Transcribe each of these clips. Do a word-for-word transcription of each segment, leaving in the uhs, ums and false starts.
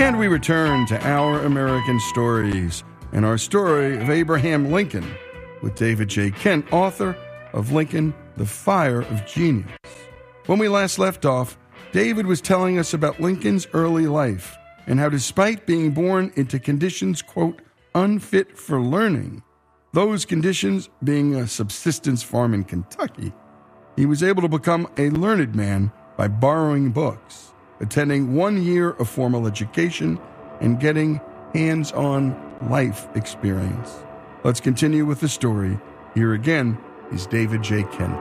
And we return to Our American Stories and our story of Abraham Lincoln with David J. Kent, author of Lincoln, The Fire of Genius. When we last left off, David was telling us about Lincoln's early life and how despite being born into conditions, quote, unfit for learning, those conditions being a subsistence farm in Kentucky, he was able to become a learned man by borrowing books, attending one year of formal education, and getting hands-on life experience. Let's continue with the story. Here again is David J. Kent.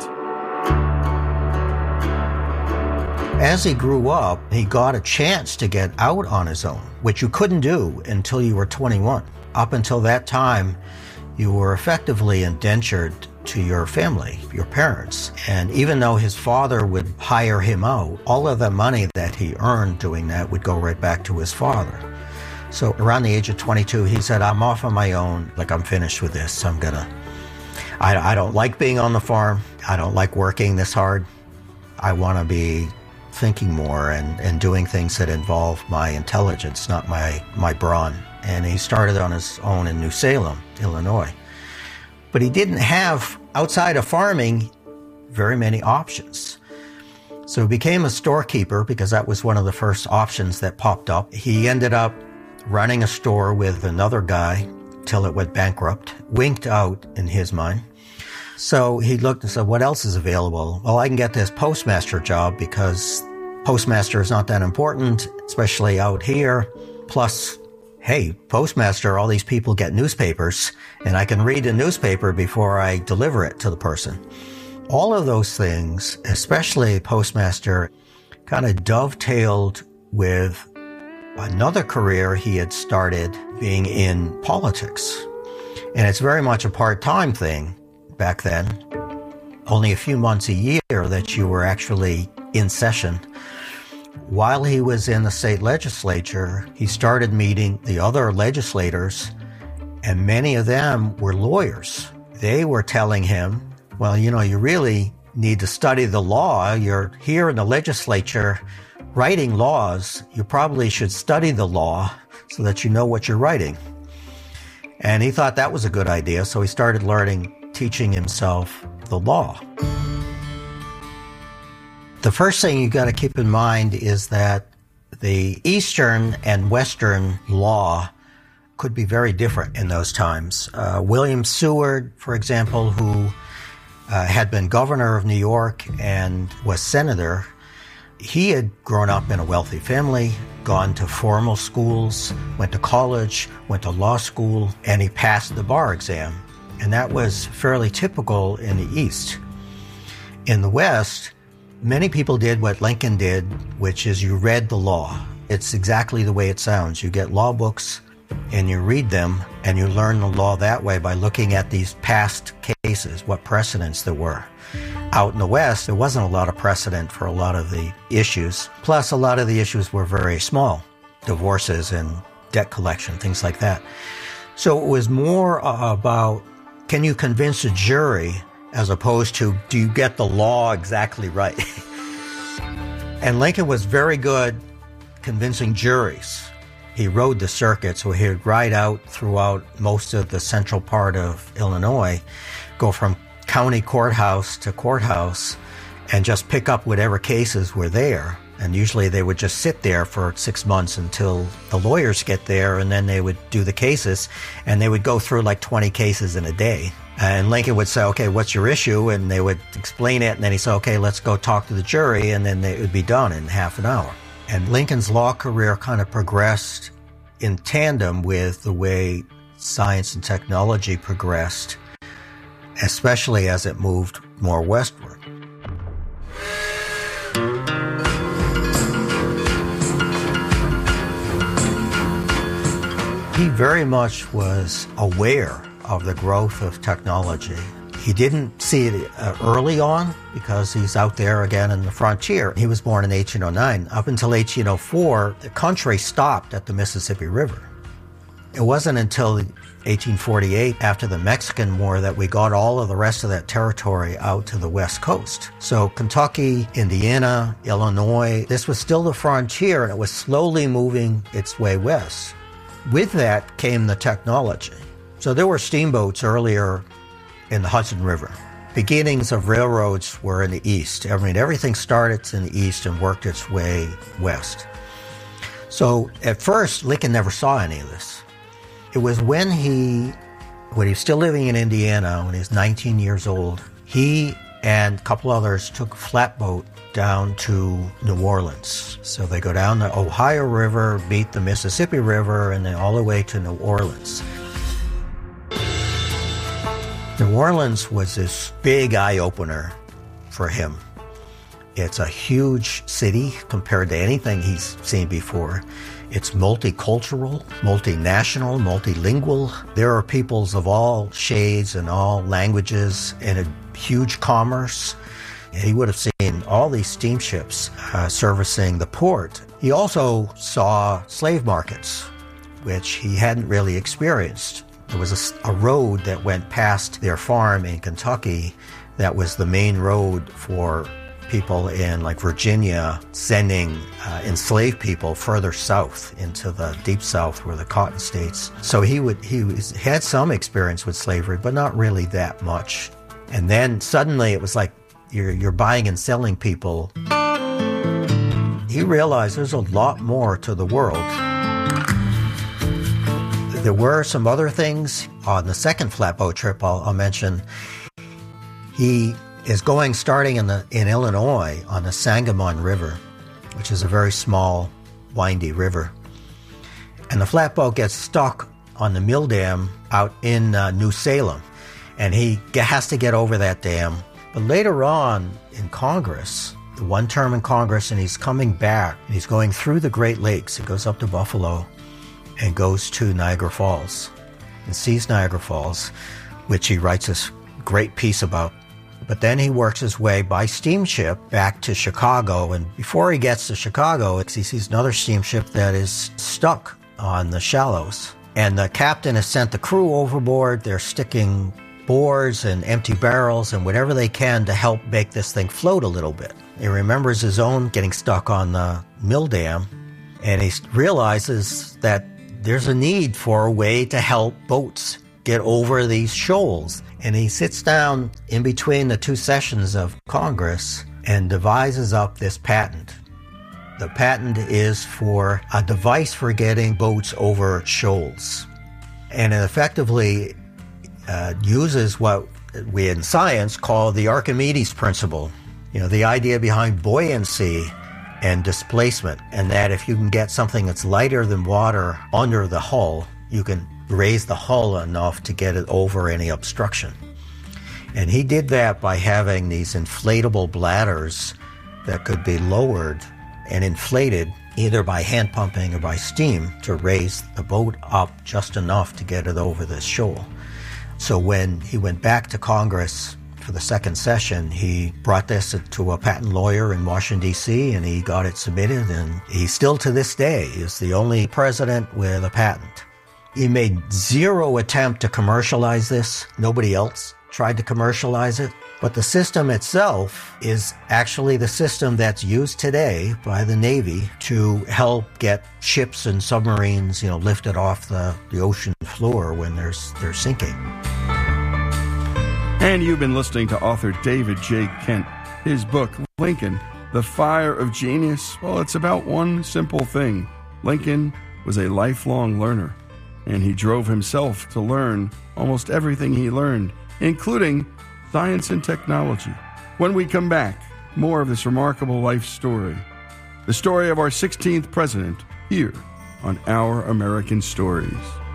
As he grew up, he got a chance to get out on his own, which you couldn't do until you were twenty-one. Up until that time, you were effectively indentured to your family, your parents. And even though his father would hire him out, all of the money that he earned doing that would go right back to his father. So around the age of twenty-two, he said, I'm off on my own. Like, I'm finished with this. I'm gonna, I, I don't like being on the farm. I don't like working this hard. I want to be thinking more and, and doing things that involve my intelligence, not my, my brawn. And he started on his own in New Salem, Illinois. But he didn't have, outside of farming, very many options. So he became a storekeeper because that was one of the first options that popped up. He ended up running a store with another guy till it went bankrupt, winked out in his mind. So he looked and said, what else is available? Well, I can get this postmaster job because postmaster is not that important, especially out here. Plus, hey, postmaster, all these people get newspapers, and I can read the newspaper before I deliver it to the person. All of those things, especially postmaster, kind of dovetailed with another career he had started, being in politics. And it's very much a part-time thing back then. Only a few months a year that you were actually in session. While he was in the state legislature, he started meeting the other legislators, and many of them were lawyers. They were telling him, well, you know, you really need to study the law. You're here in the legislature writing laws. You probably should study the law so that you know what you're writing. And he thought that was a good idea, so he started learning, teaching himself the law. The first thing you got to keep in mind is that the Eastern and Western law could be very different in those times. Uh, William Seward, for example, who uh, had been governor of New York and was senator, he had grown up in a wealthy family, gone to formal schools, went to college, went to law school, and he passed the bar exam. And that was fairly typical in the East. In the West, many people did what Lincoln did, which is you read the law. It's exactly the way it sounds. You get law books and you read them and you learn the law that way by looking at these past cases, what precedents there were. Out in the West, there wasn't a lot of precedent for a lot of the issues. Plus, a lot of the issues were very small. Divorces and debt collection, things like that. So it was more about, can you convince a jury as opposed to, do you get the law exactly right? And Lincoln was very good convincing juries. He rode the circuit, so he'd ride out throughout most of the central part of Illinois, go from county courthouse to courthouse, and just pick up whatever cases were there. And usually they would just sit there for six months until the lawyers get there, and then they would do the cases, and they would go through like twenty cases in a day. And Lincoln would say, okay, what's your issue? And they would explain it, and then he'd say, okay, let's go talk to the jury, and then it would be done in half an hour. And Lincoln's law career kind of progressed in tandem with the way science and technology progressed, especially as it moved more westward. He very much was aware of the growth of technology. He didn't see it uh, early on because he's out there again in the frontier. He was born in eighteen oh nine. Up until eighteen oh four, the country stopped at the Mississippi River. It wasn't until eighteen forty-eight, after the Mexican War, that we got all of the rest of that territory out to the West Coast. So Kentucky, Indiana, Illinois, this was still the frontier, and it was slowly moving its way west. With that came the technology. So there were steamboats earlier in the Hudson River. Beginnings of railroads were in the east. I mean, everything started in the east and worked its way west. So at first, Lincoln never saw any of this. It was when he, when he was still living in Indiana, when he was nineteen years old, he and a couple others took a flatboat down to New Orleans. So they go down the Ohio River, beat the Mississippi River, and then all the way to New Orleans. New Orleans was this big eye-opener for him. It's a huge city compared to anything he's seen before. It's multicultural, multinational, multilingual. There are peoples of all shades and all languages, and a huge commerce. He would have seen all these steamships uh, servicing the port. He also saw slave markets, which he hadn't really experienced. There was a, a road that went past their farm in Kentucky that was the main road for people in like Virginia sending uh, enslaved people further south into the deep south where the cotton states. So he would he was, had some experience with slavery, but not really that much. And then suddenly it was like you're you're buying and selling people. He realized there's a lot more to the world. There were some other things on the second flatboat trip I'll, I'll mention. He is going, starting in the in Illinois on the Sangamon River, which is a very small, windy river. And the flatboat gets stuck on the mill dam out in uh, New Salem, and he has to get over that dam. But later on in Congress, the one term in Congress, and he's coming back, and he's going through the Great Lakes. He goes up to Buffalo and goes to Niagara Falls and sees Niagara Falls, which he writes this great piece about. But then he works his way by steamship back to Chicago, and before he gets to Chicago, he sees another steamship that is stuck on the shallows. And the captain has sent the crew overboard. They're sticking boards and empty barrels and whatever they can to help make this thing float a little bit. He remembers his own getting stuck on the mill dam, and he realizes that there's a need for a way to help boats get over these shoals. And he sits down in between the two sessions of Congress and devises up this patent. The patent is for a device for getting boats over shoals. And it effectively uh, uses what we in science call the Archimedes principle. You know, the idea behind buoyancy and displacement, and that if you can get something that's lighter than water under the hull, you can raise the hull enough to get it over any obstruction. And he did that by having these inflatable bladders that could be lowered and inflated either by hand pumping or by steam to raise the boat up just enough to get it over this shoal. So when he went back to Congress for the second session, he brought this to a patent lawyer in Washington, D C, and he got it submitted, and he still to this day is the only president with a patent. He made zero attempt to commercialize this. Nobody else tried to commercialize it. But the system itself is actually the system that's used today by the Navy to help get ships and submarines, you know, lifted off the, the ocean floor when there's, they're sinking. And you've been listening to author David J. Kent. His book, Lincoln, The Fire of Genius, well, it's about one simple thing. Lincoln was a lifelong learner, and he drove himself to learn almost everything he learned, including science and technology. When we come back, more of this remarkable life story, the story of our sixteenth president, here on Our American Stories.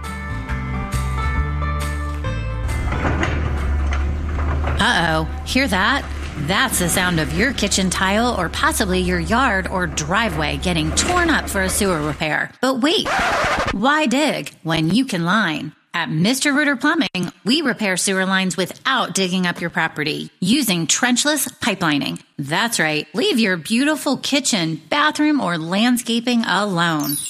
Uh-oh, hear that? That's the sound of your kitchen tile or possibly your yard or driveway getting torn up for a sewer repair. But wait, why dig when you can line? At Mister Rooter Plumbing, we repair sewer lines without digging up your property using trenchless pipelining. That's right. Leave your beautiful kitchen, bathroom, or landscaping alone.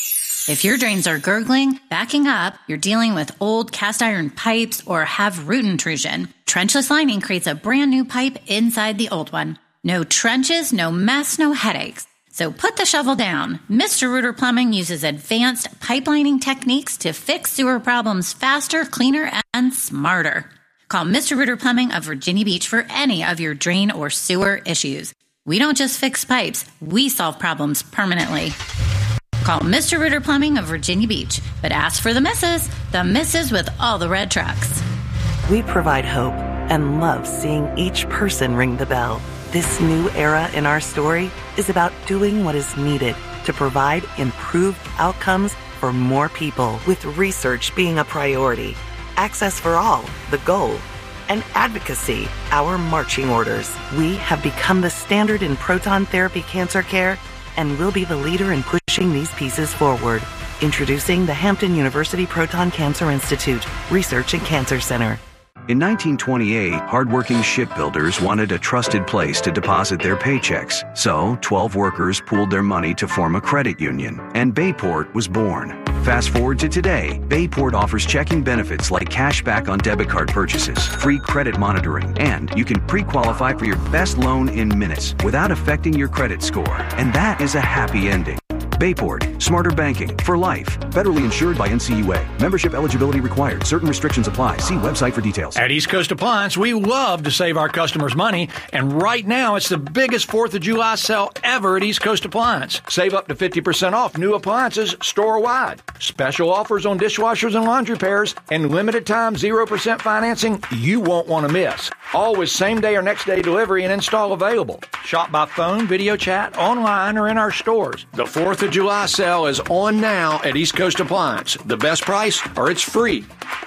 If your drains are gurgling, backing up, you're dealing with old cast iron pipes, or have root intrusion, Trenchless Lining creates a brand new pipe inside the old one. No trenches, no mess, no headaches. So put the shovel down. Mister Rooter Plumbing uses advanced pipelining techniques to fix sewer problems faster, cleaner, and smarter. Call Mister Rooter Plumbing of Virginia Beach for any of your drain or sewer issues. We don't just fix pipes, we solve problems permanently. Call Mister Rooter Plumbing of Virginia Beach, but ask for the missus, the missus with all the red trucks. We provide hope and love seeing each person ring the bell. This new era in our story is about doing what is needed to provide improved outcomes for more people, with research being a priority, access for all, the goal, and advocacy, our marching orders. We have become the standard in proton therapy cancer care and will be the leader in pushing these pieces forward. Introducing the Hampton University Proton Cancer Institute Research and Cancer Center. In nineteen twenty-eight, hardworking shipbuilders wanted a trusted place to deposit their paychecks. So, twelve workers pooled their money to form a credit union, and Bayport was born. Fast forward to today, Bayport offers checking benefits like cash back on debit card purchases, free credit monitoring, and you can pre-qualify for your best loan in minutes without affecting your credit score. And that is a happy ending. Bayport, smarter banking for life. Federally insured by N C U A. Membership eligibility required. Certain restrictions apply. See website for details. At East Coast Appliance, we love to save our customers money, and right now it's the biggest fourth of July sale ever at East Coast Appliance. Save up to fifty percent off new appliances store-wide. Special offers on dishwashers and laundry pairs, and limited time zero percent financing you won't want to miss. Always same day or next day delivery and install available. Shop by phone, video chat, online, or in our stores. The fourth of July sale is on now at East Coast Appliance. The best price, or it's free.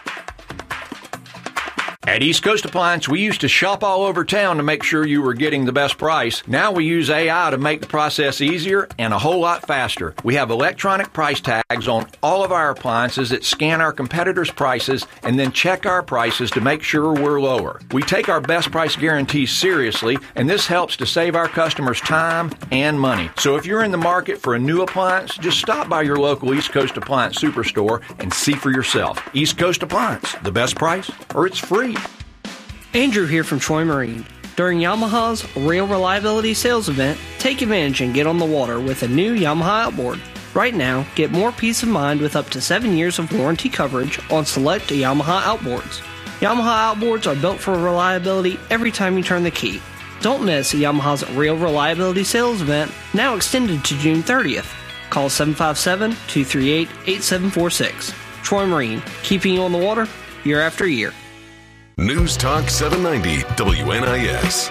At East Coast Appliance, we used to shop all over town to make sure you were getting the best price. Now we use A I to make the process easier and a whole lot faster. We have electronic price tags on all of our appliances that scan our competitors' prices and then check our prices to make sure we're lower. We take our best price guarantees seriously, and this helps to save our customers time and money. So if you're in the market for a new appliance, just stop by your local East Coast Appliance Superstore and see for yourself. East Coast Appliance, the best price, or it's free. Andrew here from Troy Marine. During Yamaha's Rail Reliability Sales Event, take advantage and get on the water with a new Yamaha outboard. Right now, get more peace of mind with up to seven years of warranty coverage on select Yamaha outboards. Yamaha outboards are built for reliability every time you turn the key. Don't miss Yamaha's Rail Reliability Sales Event, now extended to June thirtieth. Call seven five seven, two three eight, eight seven four six. Troy Marine, keeping you on the water year after year. News Talk seven ninety W N I S.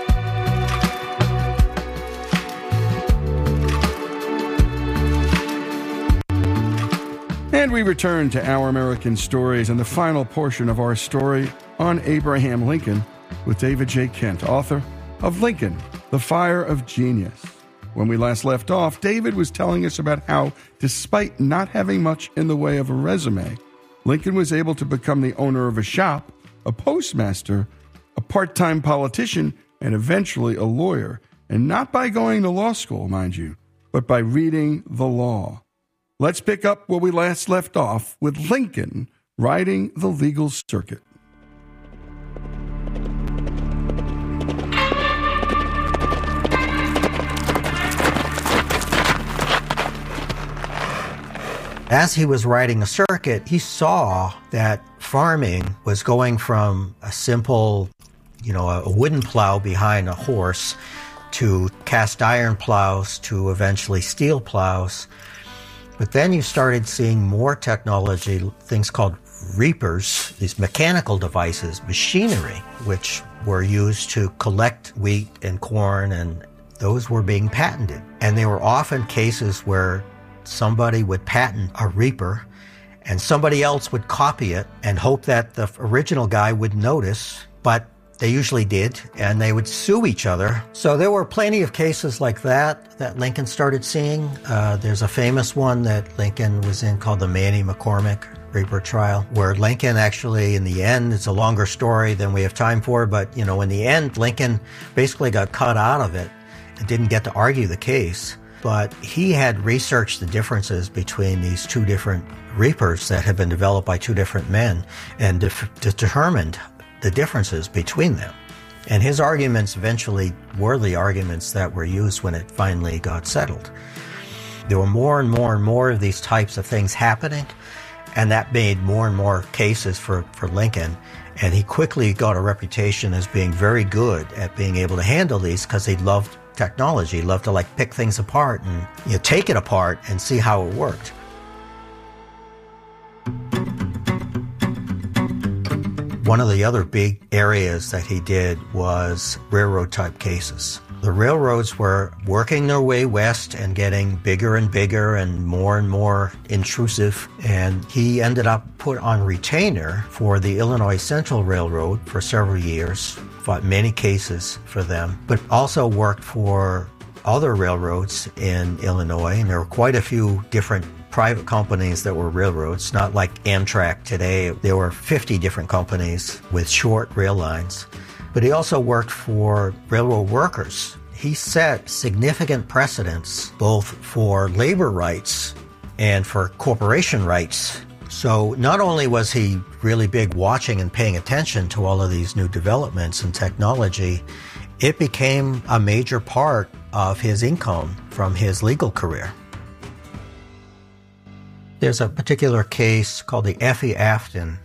And we return to Our American Stories and the final portion of our story on Abraham Lincoln with David J. Kent, author of Lincoln, The Fire of Genius. When we last left off, David was telling us about how, despite not having much in the way of a resume, Lincoln was able to become the owner of a shop, a postmaster, a part-time politician, and eventually a lawyer. And not by going to law school, mind you, but by reading the law. Let's pick up where we last left off with Lincoln riding the legal circuit. As he was riding a circuit, he saw that farming was going from a simple, you know, a wooden plow behind a horse to cast iron plows to eventually steel plows. But then you started seeing more technology, things called reapers, these mechanical devices, machinery, which were used to collect wheat and corn, and those were being patented. And there were often cases where somebody would patent a reaper and somebody else would copy it and hope that the original guy would notice, but they usually did, and they would sue each other. So there were plenty of cases like that that Lincoln started seeing. Uh, there's a famous one that Lincoln was in called the Manny McCormick Reaper trial, where Lincoln actually, in the end, it's a longer story than we have time for, but, you know, in the end, Lincoln basically got cut out of it and didn't get to argue the case. but he had researched the differences between these two different reapers that had been developed by two different men and def- determined the differences between them. And his arguments eventually were the arguments that were used when it finally got settled. There were more and more and more of these types of things happening, and that made more and more cases for, for Lincoln. And he quickly got a reputation as being very good at being able to handle these because he loved technology. He loved to like pick things apart and you know, take it apart and see how it worked. One of the other big areas that he did was railroad type cases. The railroads were working their way west and getting bigger and bigger and more and more intrusive. And he ended up put on retainer for the Illinois Central Railroad for several years, fought many cases for them, but also worked for other railroads in Illinois. And there were quite a few different private companies that were railroads, not like Amtrak today. There were fifty different companies with short rail lines. But he also worked for railroad workers. He set significant precedents both for labor rights and for corporation rights. So not only was he really big watching and paying attention to all of these new developments in technology, it became a major part of his income from his legal career. There's a particular case called the Effie Afton.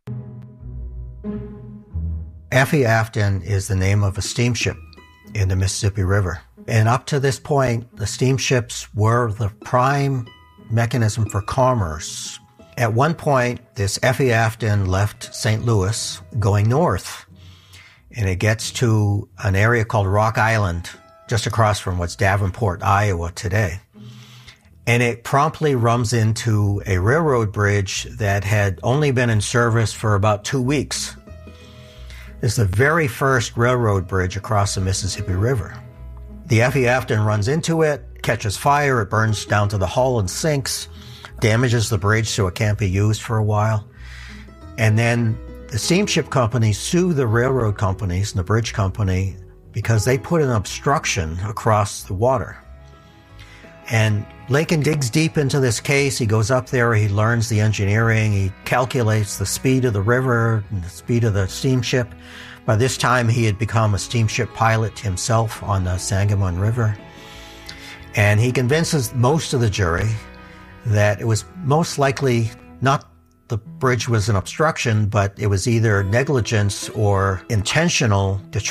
Effie Afton is the name of a steamship in the Mississippi River. And up to this point, the steamships were the prime mechanism for commerce. At one point, this Effie Afton left Saint Louis going north, and it gets to an area called Rock Island, just across from what's Davenport, Iowa today. And it promptly runs into a railroad bridge that had only been in service for about two weeks. It's the very first railroad bridge across the Mississippi River. The Effie Afton runs into it, catches fire, it burns down to the hull and sinks, damages the bridge so it can't be used for a while. And then the steamship companies sue the railroad companies and the bridge company because they put an obstruction across the water. And Lincoln digs deep into this case. He goes up there, he learns the engineering, he calculates the speed of the river and the speed of the steamship. By this time, he had become a steamship pilot himself on the Sangamon River. And he convinces most of the jury that it was most likely not the bridge was an obstruction, but it was either negligence or intentional